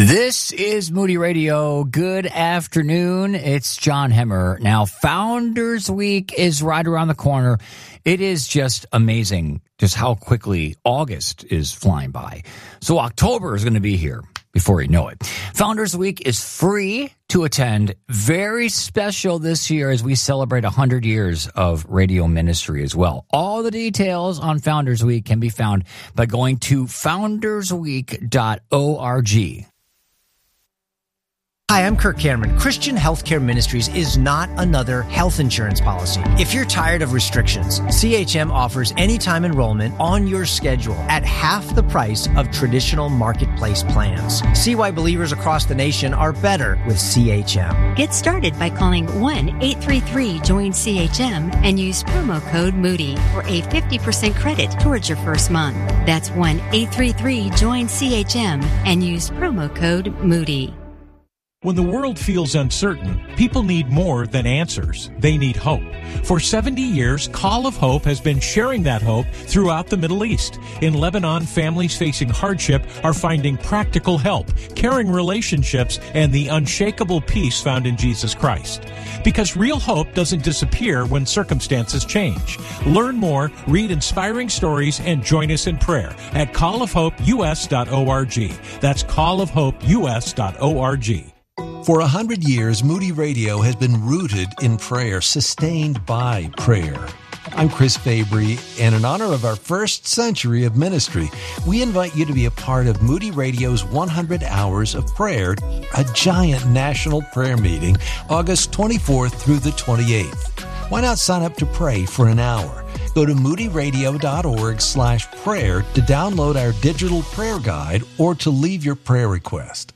This is Moody Radio. Good afternoon. It's John Hemmer. Now, Founders Week is right around the corner. It is just amazing just how quickly August is flying by. So October is going to be here before you know it. Founders Week is free to attend. Very special this year as we celebrate 100 years of radio ministry as well. All the details on Founders Week can be found by going to foundersweek.org. Hi, I'm Kirk Cameron. Christian Healthcare Ministries is not another health insurance policy. If you're tired of restrictions, CHM offers anytime enrollment on your schedule at half the price of traditional marketplace plans. See why believers across the nation are better with CHM. Get started by calling 1-833-JOIN-CHM and use promo code Moody for a 50% credit towards your first month. That's 1-833-JOIN-CHM and use promo code Moody. When the world feels uncertain, people need more than answers. They need hope. For 70 years, Call of Hope has been sharing that hope throughout the Middle East. In Lebanon, families facing hardship are finding practical help, caring relationships, and the unshakable peace found in Jesus Christ. Because real hope doesn't disappear when circumstances change. Learn more, read inspiring stories, and join us in prayer at callofhopeus.org. That's callofhopeus.org. For 100 years, Moody Radio has been rooted in prayer, sustained by prayer. I'm Chris Fabry, and in honor of our first century of ministry, we invite you to be a part of Moody Radio's 100 Hours of Prayer, a giant national prayer meeting, August 24th through the 28th. Why not sign up to pray for an hour? Go to moodyradio.org/prayer to download our digital prayer guide or to leave your prayer request.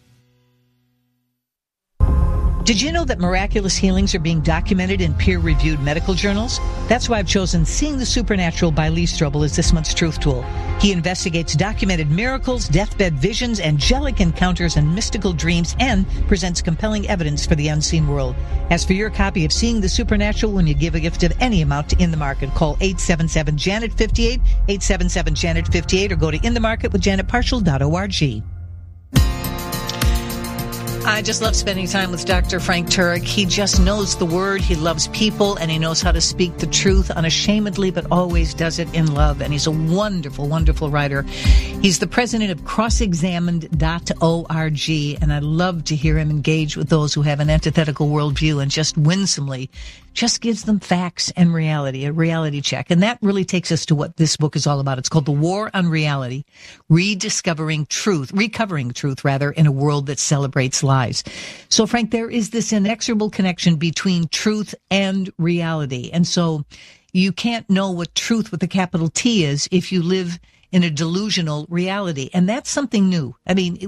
Did you know that miraculous healings are being documented in peer-reviewed medical journals? That's why I've chosen Seeing the Supernatural by Lee Strobel as this month's Truth Tool. He investigates documented miracles, deathbed visions, angelic encounters, and mystical dreams, and presents compelling evidence for the unseen world. As for your copy of Seeing the Supernatural, when you give a gift of any amount to In the Market, call 877-JANET-58, 877-JANET-58, or go to inthemarketwithjanetparshall.org. I just love spending time with Dr. Frank Turek. He just knows the word, he loves people, and he knows how to speak the truth unashamedly, but always does it in love. And he's a wonderful, wonderful writer. He's the president of crossexamined.org, and I love to hear him engage with those who have an antithetical worldview and just winsomely just gives them facts and reality, a reality check. And that really takes us to what this book is all about. It's called The War on Reality, recovering truth, in a world that celebrates lies. So, Frank, there is this inexorable connection between truth and reality. And so you can't know what truth with a capital T is if you live in a delusional reality. And that's something new. I mean,